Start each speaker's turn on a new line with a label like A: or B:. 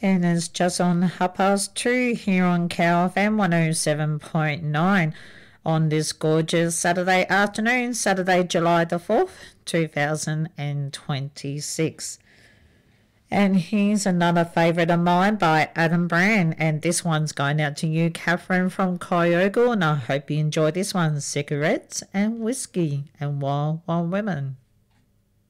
A: And it's just on 2:30 here on Cow FM 107.9 on this gorgeous Saturday afternoon, Saturday, July the 4th, 2026. And here's another favourite of mine by Adam Brand, and this one's going out to you, Catherine from Kyogle, and I hope you enjoy this one, Cigarettes and Whiskey and Wild Wild Women.